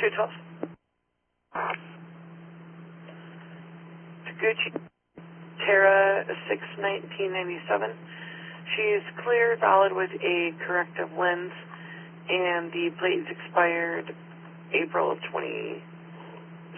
212. Taguchi Tara 6/1997. She is clear, valid with a corrective lens, and the plate is expired April of 20.